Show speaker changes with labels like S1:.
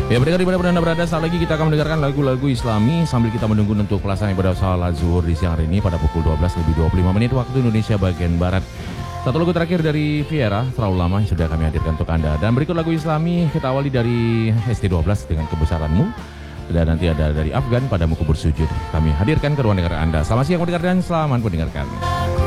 S1: Ya, pendengar dimanapun Anda berada, saat lagi kita akan mendengarkan lagu-lagu Islami sambil kita menunggu untuk pelaksanaan ibadah salat zuhur di siang hari ini pada pukul 12:25 waktu Indonesia bagian Barat. Satu lagu terakhir dari Viera, terlalu lama, yang sudah kami hadirkan untuk Anda. Dan berikut lagu Islami kita awali dari ST12 dengan Kebesaranmu. Dan nanti ada dari Afgan, Padamu Ku Bersujud. Kami hadirkan ke ruang dengar Anda. Selamat siang pendengar dan selamat mendengarkan.